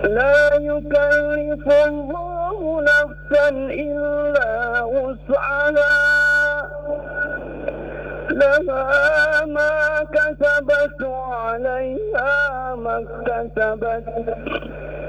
لا يكلف الله نفسا إلا وسعها لها ما كسبت وعليها ما اكتسبت